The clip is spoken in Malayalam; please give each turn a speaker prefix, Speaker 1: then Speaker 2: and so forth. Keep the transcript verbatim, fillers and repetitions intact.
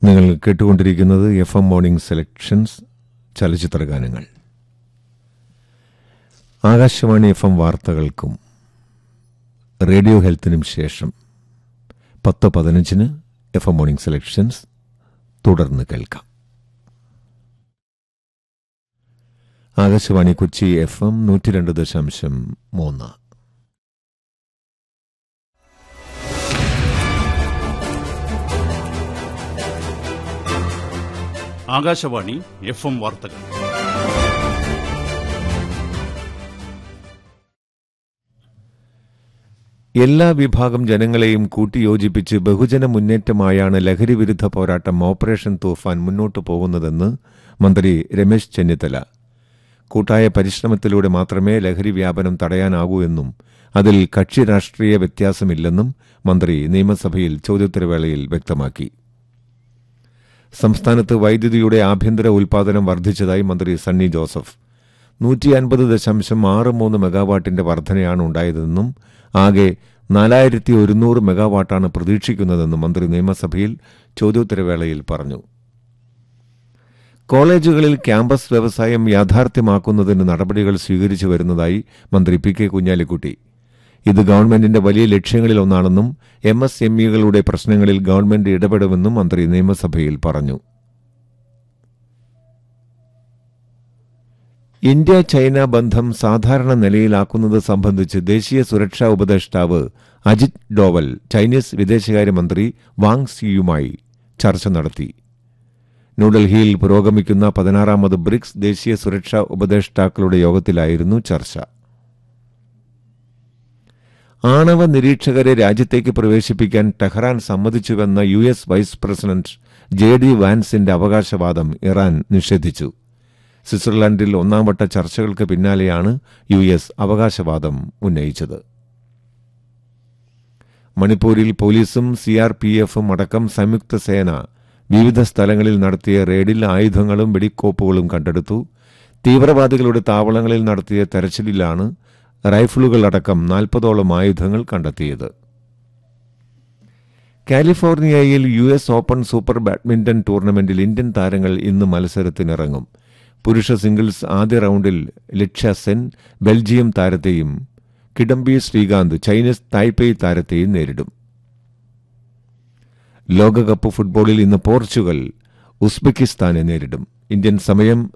Speaker 1: നിങ്ങൾ കേട്ടുകൊണ്ടിരിക്കുന്നത് എഫ് എം മോർണിംഗ് സെലക്ഷൻസ് ചലച്ചിത്ര ഗാനങ്ങൾ. ആകാശവാണി എഫ് എം വാർത്തകൾക്കും റേഡിയോ ഹെൽത്തിനും ശേഷം പത്ത് പതിനഞ്ചിന് എഫ് എം മോർണിംഗ് സെലക്ഷൻസ് തുടർന്ന് കേൾക്കാം. ആകാശവാണി കൊച്ചി എഫ് എം നൂറ്റി രണ്ട് ദശാംശം മൂന്ന്.
Speaker 2: ആകാശവാണി എഫ് എം വാർത്തകൾ.
Speaker 1: എല്ലാ വിഭാഗം ജനങ്ങളെയും കൂട്ടിയോജിപ്പിച്ച് ബഹുജന മുന്നേറ്റമായാണ് ലഹരിവിരുദ്ധ പോരാട്ടം ഓപ്പറേഷൻ തൂഫാൻ മുന്നോട്ടു പോകുന്നതെന്ന് മന്ത്രി രമേശ് ചെന്നിത്തല. കൂട്ടായ പരിശ്രമത്തിലൂടെ മാത്രമേ ലഹരി വ്യാപനം തടയാനാകൂ എന്നും അതിൽ കക്ഷി രാഷ്ട്രീയ വ്യത്യാസമില്ലെന്നും മന്ത്രി നിയമസഭയിൽ ചോദ്യോത്തരവേളയിൽ വ്യക്തമാക്കി. സംസ്ഥാനത്ത് വൈദ്യുതിയുടെ ആഭ്യന്തര ഉൽപാദനം വർദ്ധിച്ചതായി മന്ത്രി സണ്ണി ജോസഫ്. നൂറ്റി അൻപത് ദശാംശം ആറ് മൂന്ന് മെഗാവാട്ടിന്റെ വർധനയാണ് ഉണ്ടായതെന്നും ആകെ നാലായിരത്തി ഒരുന്നൂറ് മെഗാവാട്ടാണ് പ്രതീക്ഷിക്കുന്നതെന്നും മന്ത്രി നിയമസഭയിൽ ചോദ്യോത്തരവേളയിൽ പറഞ്ഞു. കോളേജുകളിൽ ക്യാമ്പസ് വ്യവസായം യാഥാർത്ഥ്യമാക്കുന്നതിന് നടപടികൾ സ്വീകരിച്ചു വരുന്നതായി മന്ത്രി പി കെ കുഞ്ഞാലിക്കുട്ടി. ഇത് ഗവൺമെന്റിന്റെ വലിയ ലക്ഷ്യങ്ങളിലൊന്നാണെന്നും എം എസ് എം ഇകളുടെ പ്രശ്നങ്ങളിൽ ഗവൺമെന്റ് ഇടപെടുമെന്നും മന്ത്രി നിയമസഭയിൽ പറഞ്ഞു. ഇന്ത്യ ചൈന ബന്ധം സാധാരണ നിലയിലാക്കുന്നത് സംബന്ധിച്ച് ദേശീയ സുരക്ഷാ ഉപദേഷ്ടാവ് അജിത് ഡോവൽ ചൈനീസ് വിദേശകാര്യമന്ത്രി വാങ് സിയുമായി ചർച്ച നടത്തി. ന്യൂഡൽഹിയിൽ പുരോഗമിക്കുന്ന പതിനാറാമത് ബ്രിക്സ് ദേശീയ സുരക്ഷാ ഉപദേഷ്ടാക്കളുടെ യോഗത്തിലായിരുന്നു ചർച്ച. ആണവ നിരീക്ഷകരെ രാജ്യത്തേക്ക് പ്രവേശിപ്പിക്കാൻ Tehran സമ്മതിച്ചുവെന്ന U S vice president J D വാൻസിന്റെ അവകാശവാദം ഇറാൻ നിഷേധിച്ചു. സ്വിറ്റ്സർലൻഡിൽ ഒന്നാംവട്ട ചർച്ചകൾക്ക് പിന്നാലെയാണ് യു എസ് അവകാശവാദം ഉന്നയിച്ചത്. മണിപ്പൂരിൽ പോലീസും സി ആർ പി എഫും അടക്കം സംയുക്ത സേന വിവിധ സ്ഥലങ്ങളിൽ നടത്തിയ റെയ്ഡിൽ ആയുധങ്ങളും വെടിക്കോപ്പുകളും കണ്ടെടുത്തു. തീവ്രവാദികളുടെ താവളങ്ങളിൽ നടത്തിയ തെരച്ചിലിലാണ് റൈഫിളുകളടക്കം നാൽപ്പതോളം ആയുധങ്ങൾ കണ്ടെത്തിയത്. കാലിഫോർണിയയിൽ U S open super badminton ടൂർണമെന്റിൽ ഇന്ത്യൻ താരങ്ങൾ ഇന്ന് മത്സരത്തിനിറങ്ങും. പുരുഷ സിംഗിൾസ് ആദ്യ റൌണ്ടിൽ ലക്ഷ്യ Sen Belgium താരത്തെയും Kidambi Srikanth Chinese Taipei താരത്തെയും നേരിടും. ലോകകപ്പ് ഫുട്ബോളിൽ ഇന്ന് പോർച്ചുഗൽ ഉസ്ബെക്കിസ്ഥാനെ നേരിടും. ഇന്ത്യൻ സമയം